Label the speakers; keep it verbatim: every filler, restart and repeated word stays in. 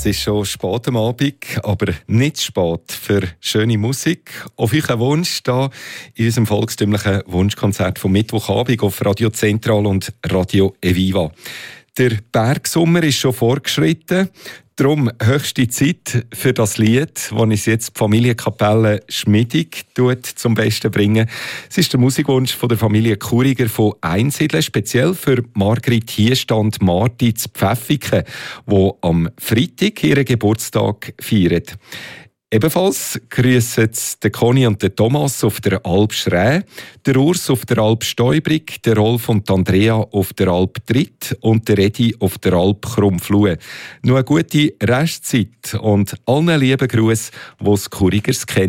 Speaker 1: ist schon spät am Abend, aber nicht spät für schöne Musik. Auf euren Wunsch hier in unserem volkstümlichen Wunschkonzert vom Mittwochabend auf Radio Zentral und Radio Eviva. Der Bergsommer ist schon vorgeschritten. Darum höchste Zeit für das Lied, das uns jetzt die Familienkapelle Schmiedig zum Besten bringen. Es ist der Musikwunsch von der Familie Kuriger von Einsiedeln, speziell für Margrit Hiestand Marti zu Pfäffiken, die am Freitag ihren Geburtstag feiert. Ebenfalls grüssen der Conny und der Thomas auf der Alp Schräh, der Urs auf der Alp Stäubrig, der Rolf und Andrea auf der Alp Dritt und der Edi auf der Alp Krummflue. Noch eine gute Restzeit und allen lieben Gruß, die es Kurigers kennen.